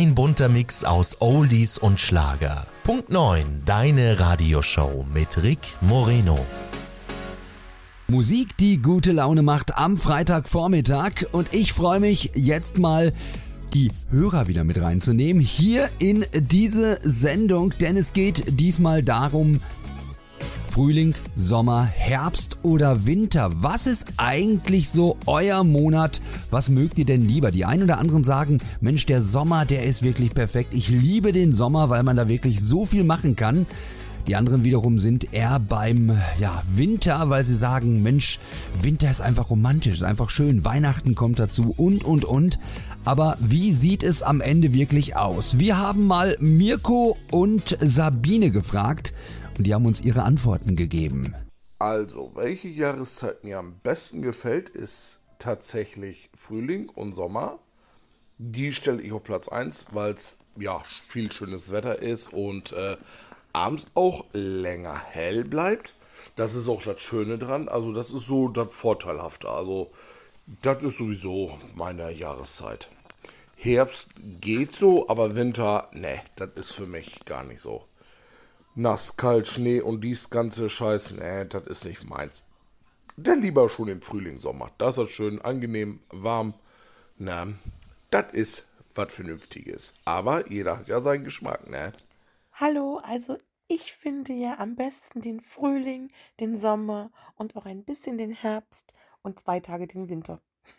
Ein bunter Mix aus Oldies und Schlager. Punkt 9, deine Radioshow mit Rick Moreno. Musik, die gute Laune macht am Freitagvormittag, und ich freue mich jetzt mal, die Hörer wieder mit reinzunehmen hier in diese Sendung, denn es geht diesmal darum: Frühling, Sommer, Herbst oder Winter. Was ist eigentlich so euer Monat? Was mögt ihr denn lieber? Die einen oder anderen sagen, Mensch, der Sommer, der ist wirklich perfekt. Ich liebe den Sommer, weil man da wirklich so viel machen kann. Die anderen wiederum sind eher beim Winter, weil sie sagen, Mensch, Winter ist einfach romantisch, ist einfach schön, Weihnachten kommt dazu und. Aber wie sieht es am Ende wirklich aus? Wir haben mal Mirko und Sabine gefragt und die haben uns ihre Antworten gegeben. Also, welche Jahreszeit mir am besten gefällt, ist tatsächlich Frühling und Sommer. Die stelle ich auf Platz 1, weil es viel schönes Wetter ist und abends auch länger hell bleibt. Das ist auch das Schöne dran. Also das ist so das Vorteilhafte. Also das ist sowieso meine Jahreszeit. Herbst geht so, aber Winter, das ist für mich gar nicht so. Nass, kalt, Schnee und dies ganze Scheiß, das ist nicht meins. Dann lieber schon im Frühling, Sommer. Das ist schön, angenehm, warm. Das ist was Vernünftiges. Aber jeder hat ja seinen Geschmack, Hallo, also ich finde ja am besten den Frühling, den Sommer und auch ein bisschen den Herbst und 2 Tage den Winter.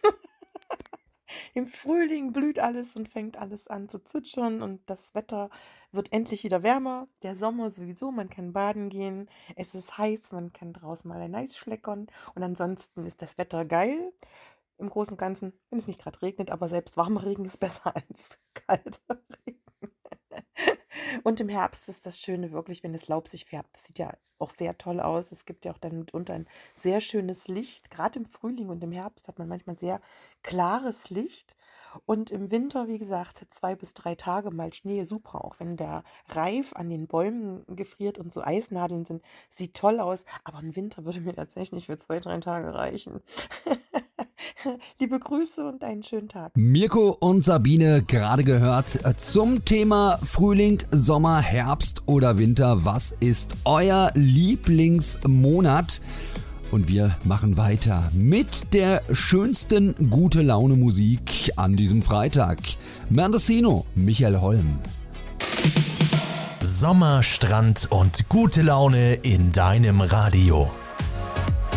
Im Frühling blüht alles und fängt alles an zu zwitschern und das Wetter wird endlich wieder wärmer. Der Sommer sowieso, man kann baden gehen, es ist heiß, man kann draußen mal ein Eis schleckern und ansonsten ist das Wetter geil. Im Großen und Ganzen, wenn es nicht gerade regnet, aber selbst warmer Regen ist besser als kalter Regen. Und im Herbst ist das Schöne wirklich, wenn das Laub sich färbt. Das sieht ja auch sehr toll aus. Es gibt ja auch dann mitunter ein sehr schönes Licht. Gerade im Frühling und im Herbst hat man manchmal sehr klares Licht. Und im Winter, wie gesagt, 2 bis 3 Tage mal Schnee, super. Auch wenn der Reif an den Bäumen gefriert und so Eisnadeln sind, sieht toll aus. Aber ein Winter würde mir tatsächlich für 2, 3 Tage reichen. Liebe Grüße und einen schönen Tag. Mirko und Sabine gerade gehört zum Thema Frühling, Sommer, Herbst oder Winter. Was ist euer Lieblingsmonat? Und wir machen weiter mit der schönsten Gute-Laune-Musik an diesem Freitag. Mendocino, Michael Holm. Sommer, Strand und gute Laune in deinem Radio.